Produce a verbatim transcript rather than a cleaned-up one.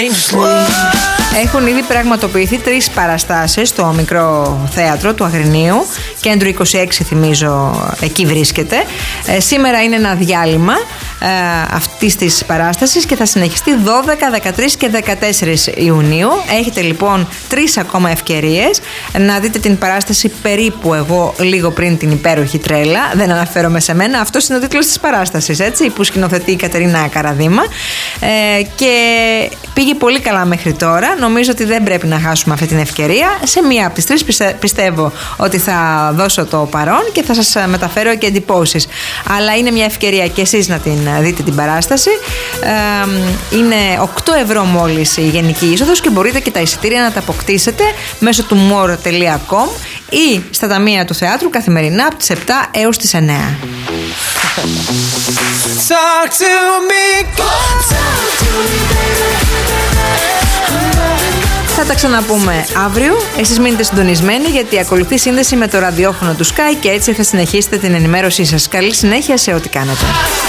Έχουν ήδη πραγματοποιηθεί τρεις παραστάσεις στο μικρό θέατρο του Αγρινίου. Κέντρο είκοσι έξι, θυμίζω, εκεί βρίσκεται. Ε, σήμερα είναι ένα διάλειμμα ε, αυτής της παράστασης και θα συνεχιστεί δώδεκα, δεκατρείς και δεκατέσσερις Ιουνίου. Έχετε λοιπόν τρεις ακόμα ευκαιρίες να δείτε την παράσταση περίπου εγώ λίγο πριν την υπέροχη τρέλα. Δεν αναφέρομαι σε μένα, αυτός είναι ο τίτλος της παράστασης, έτσι, που σκηνοθετεί η Κατερίνα Καραδήμα. Ε, και πήγε πολύ καλά μέχρι τώρα. Νομίζω ότι δεν πρέπει να χάσουμε αυτή την ευκαιρία. Σε μία από τις τρεις πιστεύω ότι θα δώσω το παρόν και θα σας μεταφέρω και εντυπώσεις. Αλλά είναι μια ευκαιρία και εσείς να την δείτε την παράσταση. Ε, είναι οκτώ ευρώ μόλις η γενική είσοδος και μπορείτε και τα εισιτήρια να τα αποκτήσετε μέσω του more τελεία com ή στα ταμεία του θεάτρου καθημερινά από τις επτά έως τις εννέα. Talk to me, talk to me, θα τα ξαναπούμε αύριο. Εσείς μείνετε συντονισμένοι γιατί ακολουθεί σύνδεση με το ραδιόφωνο του Sky και έτσι θα συνεχίσετε την ενημέρωσή σας. Καλή συνέχεια σε ό,τι κάνετε.